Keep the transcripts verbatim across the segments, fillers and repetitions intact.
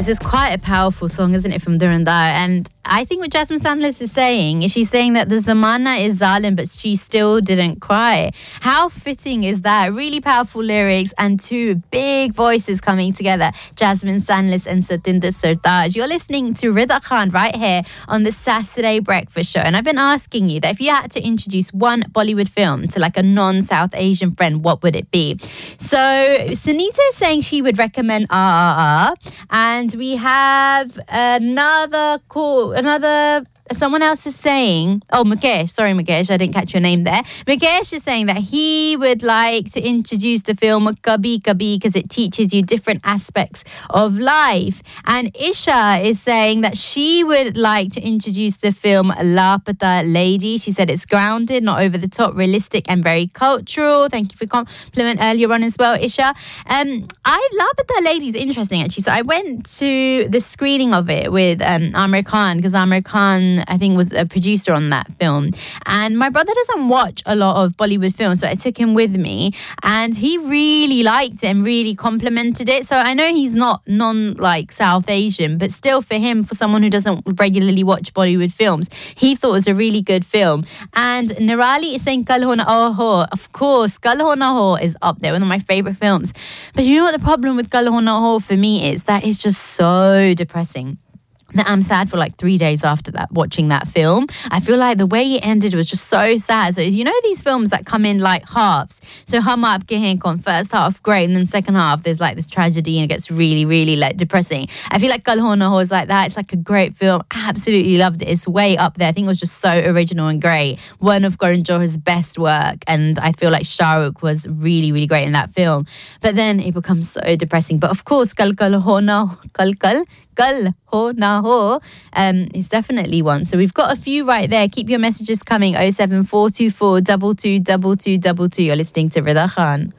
This is quite a powerful song, isn't it, from Durandar? And I think what Jasmine Sandless is saying is she's saying that the Zamana is zalim, but she still didn't cry. How fitting is that? Really powerful lyrics and two big voices coming together. Jasmine Sandless and Satinder Sartaaj. You're listening to Rida Khan right here on the Saturday Breakfast Show. And I've been asking you that if you had to introduce one Bollywood film to like a non-South Asian friend, what would it be? So Sunita is saying she would recommend R R R. And we have another call, another... Someone else is saying, oh, Mukesh, sorry, Mukesh, I didn't catch your name there. Mukesh is saying that he would like to introduce the film Kabhi Kabhi because it teaches you different aspects of life. And Isha is saying that she would like to introduce the film Lapata Lady. She said it's grounded, not over the top, realistic and very cultural. Thank you for compliment earlier on as well, Isha. Um, I Lapata Lady is interesting, actually. So I went to the screening of it with um, Amir Khan because Amir Khan, I think, was a producer on that film. And my brother doesn't watch a lot of Bollywood films, so I took him with me and he really liked it and really complimented it. So I know he's not non like South Asian, but still for him, for someone who doesn't regularly watch Bollywood films, he thought it was a really good film. And Nirali is saying Kal Ho Na Ho. Of course, Kal Ho Na Ho is up there, one of my favourite films. But you know what the problem with Kal Ho Na Ho for me is? That it's just so depressing. That I'm sad for like three days after that, watching that film. I feel like the way it ended was just so sad. So you know these films that come in like halves. So Hum Aapke Hain Kaun, first half great, and then second half there's like this tragedy and it gets really, really like depressing. I feel like Kal Ho Na Ho is like that. It's like a great film. Absolutely loved it. It's way up there. I think it was just so original and great. One of Karan Johar's best work, and I feel like Shah Rukh was really, really great in that film. But then it becomes so depressing. But of course, Kal Kal Ho Na Kal Kal Kal Ho Na Ho um, is definitely one. So we've got a few right there. Keep your messages coming. oh seven four two four two two two two two two. You're listening to Rida Khan.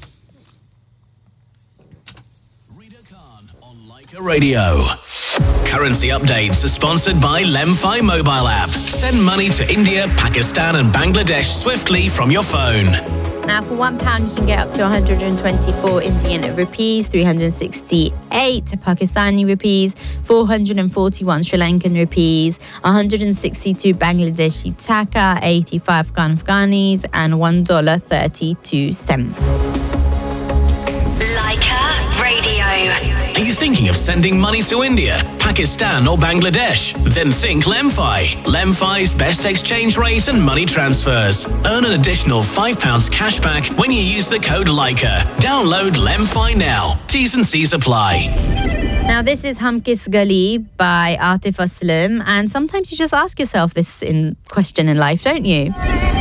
Rida Khan on Leica Radio. Currency updates are sponsored by Lemfi mobile app. Send money to India, Pakistan and Bangladesh swiftly from your phone. Now, for one pound, you can get up to one hundred twenty-four Indian rupees, three hundred sixty-eight Pakistani rupees, four hundred forty-one Sri Lankan rupees, one hundred sixty-two Bangladeshi taka, eighty-five Afghanis, and one dollar thirty-two cents. Leica Radio. Are you thinking of sending money to India, Pakistan or Bangladesh? Then think Lemfi. Lemfi's best exchange rate and money transfers. Earn an additional five pounds cash back when you use the code Leica. Download Lemfi now. T's and C's apply. Now, this is Hum Kis Gali by Atif Aslam, and sometimes you just ask yourself this in question in life, don't you?